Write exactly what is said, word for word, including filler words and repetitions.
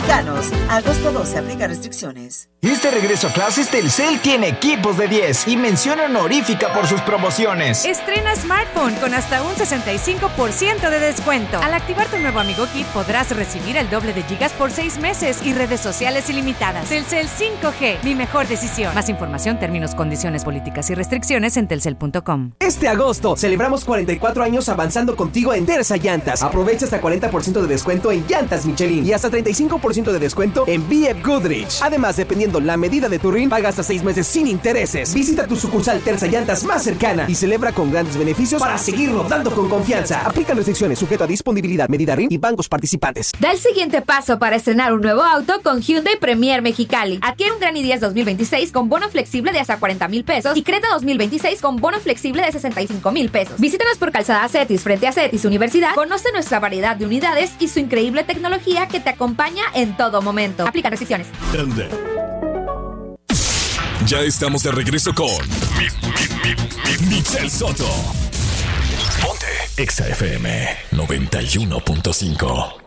mexicanos. Agosto doce, aplica restricciones. Este regreso a clases, Telcel tiene equipos de diez y mención honorífica por sus promociones. Estrena smartphone con hasta un sesenta y cinco por ciento de descuento. Al activar tu nuevo Amigo Kit podrás recibir el doble de gigas por seis meses y redes sociales ilimitadas. Telcel cinco G, mi mejor decisión. Más información, términos, condiciones, políticas y restricciones en telcel punto com. Este agosto celebramos cuarenta y cuatro años avanzando contigo en Terza Llantas. Aprovecha hasta cuarenta por ciento de descuento en llantas Michelin y hasta treinta y cinco por ciento de descuento en B F Goodrich. Además, dependiendo la medida de tu R I N, paga hasta seis meses sin intereses. Visita tu sucursal Terza Llantas más cercana y celebra con grandes beneficios para seguir rodando con confianza. Aplican restricciones sujeto a disponibilidad, medida R I N y bancos participantes. Da el siguiente paso para estrenar un nuevo auto con Hyundai Premier Mexicali. Adquiere un Gran i diez dos mil veintiséis con bono flexible de hasta cuarenta mil pesos y Creta dos mil veintiséis con bono flexible de sesenta y cinco mil pesos. Visítanos por Calzada Cetis frente a Cetis Universidad. Conoce nuestra variedad de unidades y su increíble tecnología que te acompaña en todo momento. Aplican restricciones. Ya estamos de regreso con mi, mi, mi, mi, Michelle Soto. Ponte Exa F M noventa y uno punto cinco.